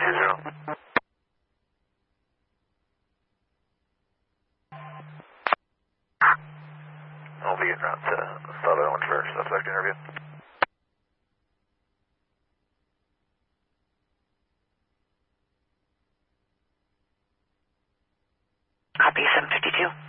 720. I'll be getting around to South Island for suspect interview. Copy 752.